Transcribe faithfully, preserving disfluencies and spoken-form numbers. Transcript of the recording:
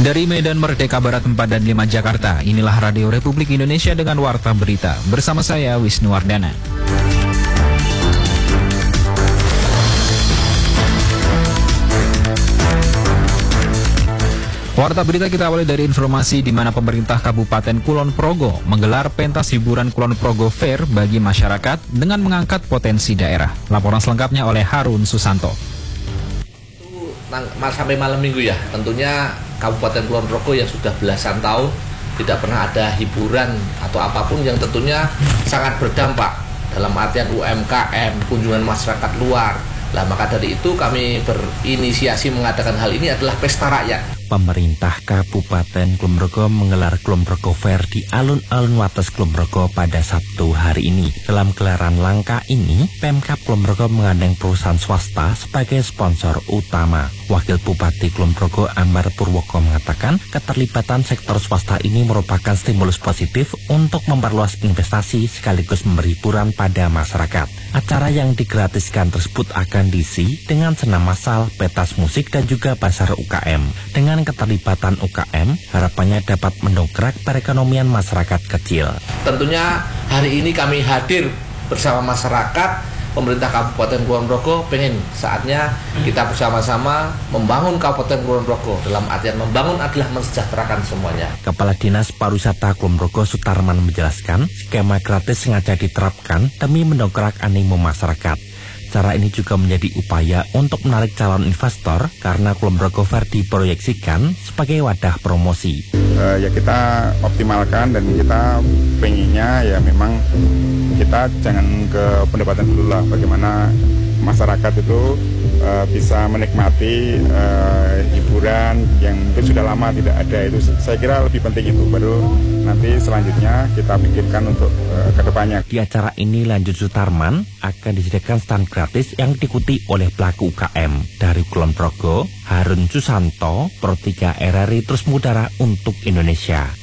Dari Medan Merdeka Barat empat dan lima Jakarta, inilah Radio Republik Indonesia dengan Warta Berita. Bersama saya, Wisnu Wardana. Warta Berita kita awali dari informasi di mana pemerintah Kabupaten Kulon Progo menggelar pentas hiburan Kulon Progo Fair bagi masyarakat dengan mengangkat potensi daerah. Laporan selengkapnya oleh Harun Susanto. Sampai malam minggu ya, tentunya Kabupaten Kulon Progo yang sudah belasan tahun tidak pernah ada hiburan atau apapun yang tentunya sangat berdampak dalam artian U M K M, kunjungan masyarakat luar. Lah maka dari itu kami berinisiasi mengadakan hal ini adalah pesta rakyat. Pemerintah Kabupaten Kulon Progo menggelar Kulon Progo Fair di alun-alun Wates Kulon Progo pada Sabtu hari ini. Dalam gelaran langka ini, Pemkab Kulon Progo mengandeng perusahaan swasta sebagai sponsor utama. Wakil Bupati Kulon Progo Ambar Purwoko mengatakan keterlibatan sektor swasta ini merupakan stimulus positif untuk memperluas investasi sekaligus memberi hiburan pada masyarakat. Acara yang digratiskan tersebut akan diisi dengan senam massal, pentas musik dan juga pasar U K M. Dengan keterlibatan U K M, harapannya dapat mendongkrak perekonomian masyarakat kecil. Tentunya hari ini kami hadir bersama masyarakat. Pemerintah Kabupaten Kulon Progo pengen saatnya kita bersama-sama membangun Kabupaten Kulon Progo. Dalam artian membangun adalah mensejahterakan semuanya. Kepala Dinas Pariwisata Kulon Progo Sutarman menjelaskan, skema gratis sengaja diterapkan demi mendongkrak animo masyarakat. Cara ini juga menjadi upaya untuk menarik calon investor karena Kulon Progo Fair diproyeksikan sebagai wadah promosi. Uh, ya kita optimalkan dan kita pengennya ya memang kita jangan ke pendapatan dulu lah, bagaimana masyarakat itu uh, bisa menikmati uh, hiburan yang itu sudah lama tidak ada. Itu saya kira lebih penting itu, baru nanti selanjutnya kita pikirkan untuk uh, kedepannya. Di acara ini lanjut Sutarman akan disediakan stand gratis yang diikuti oleh pelaku U K M. Dari Kulon Progo, Harun Susanto, Pro tiga R R I terus mengudara untuk Indonesia.